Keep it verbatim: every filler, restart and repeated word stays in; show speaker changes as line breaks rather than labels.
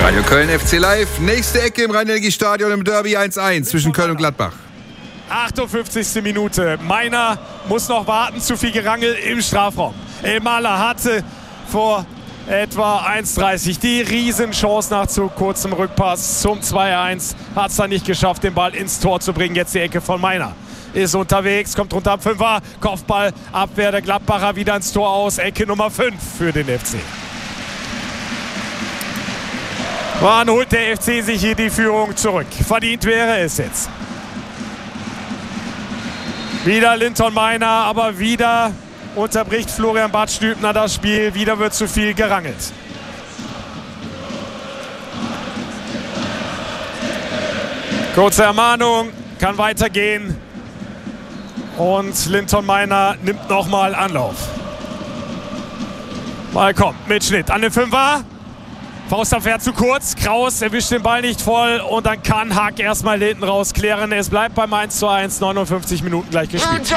Radio Köln F C Live, nächste Ecke im Rhein-Energie-Stadion im Derby eins eins zwischen Köln und Gladbach.
achtundfünfzigste Minute. Meiner muss noch warten, zu viel Gerangel im Strafraum. Elmaler hatte vor etwa eins dreißig die Riesenchance nach zu kurzem Rückpass zum zwei eins. Hat es dann nicht geschafft, den Ball ins Tor zu bringen. Jetzt die Ecke von Meiner. Ist unterwegs, kommt runter am Fünfer. Kopfball, Abwehr der Gladbacher wieder ins Tor aus. Ecke Nummer fünf für den F C. Wann holt der F C sich hier die Führung zurück? Verdient wäre es jetzt. Wieder Linton Meiner, aber wieder unterbricht Florian Badstübner das Spiel. Wieder wird zu viel gerangelt. Kurze Ermahnung, kann weitergehen. Und Linton Meiner nimmt nochmal Anlauf. Mal kommt, Mitschnitt an den Fünfer. Faustabwehr zu kurz. Kraus erwischt den Ball nicht voll. Und dann kann Hack erstmal hinten raus klären. Es bleibt beim eins zu eins. neunundfünfzig Minuten gleich gespielt.